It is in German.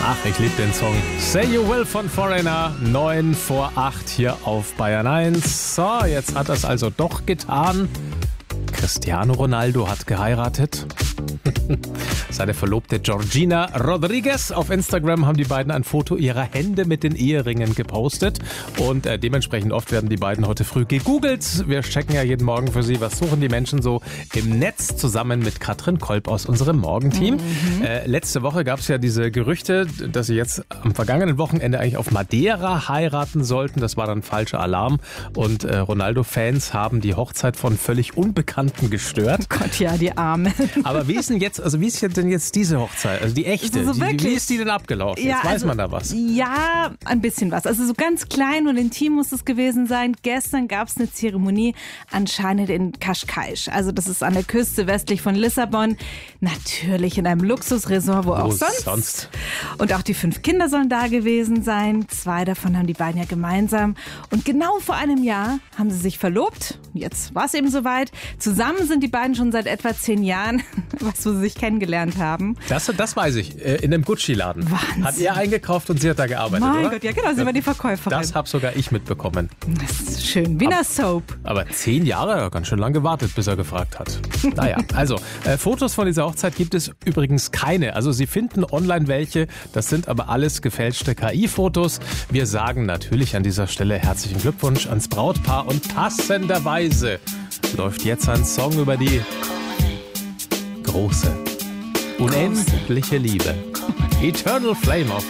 Ach, ich liebe den Song. Say You Will von Foreigner. 9 vor 8 hier auf Bayern 1. So, jetzt hat er es also doch getan. Cristiano Ronaldo hat geheiratet. Seine Verlobte Georgina Rodriguez. Auf Instagram haben die beiden ein Foto ihrer Hände mit den Eheringen gepostet. Und dementsprechend oft werden die beiden heute früh gegoogelt. Wir checken ja jeden Morgen für Sie, was suchen die Menschen so im Netz, zusammen mit Katrin Kolb aus unserem Morgenteam. Letzte Woche gab es ja diese Gerüchte, dass sie jetzt am vergangenen Wochenende eigentlich auf Madeira heiraten sollten. Das war dann falscher Alarm. Und Ronaldo-Fans haben die Hochzeit von völlig Unbekannten gestört. Oh Gott, ja, die Arme. Aber wie ist denn jetzt diese Hochzeit? Also die echte. Also wie ist die denn abgelaufen? Ja, jetzt weiß man da was. Ja, ein bisschen was. Also so ganz klein und intim muss es gewesen sein. Gestern gab es eine Zeremonie anscheinend in Cascais. Also das ist an der Küste westlich von Lissabon. Natürlich in einem Luxusresort, wo auch sonst. Und auch die 5 Kinder sollen da gewesen sein. 2 davon haben die beiden ja gemeinsam. Und genau vor einem Jahr haben sie sich verlobt. Jetzt war es eben soweit. Zusammen sind die beiden schon seit etwa 10 Jahren, wo sie sich kennengelernt haben. Das weiß ich. In einem Gucci-Laden. Wahnsinn. Hat er eingekauft und sie hat da gearbeitet, Mein oder? Gott, ja genau, sie war die Verkäuferin. Das habe sogar ich mitbekommen. Das ist schön, wie eine Soap. Aber 10 Jahre, ganz schön lang gewartet, bis er gefragt hat. Naja, also Fotos von dieser Hochzeit gibt es übrigens keine. Also Sie finden online welche, das sind aber alles gefälschte KI-Fotos. Wir sagen natürlich an dieser Stelle herzlichen Glückwunsch ans Brautpaar und passenderweise läuft jetzt ein Song über die große, unendliche Liebe. Eternal Flame of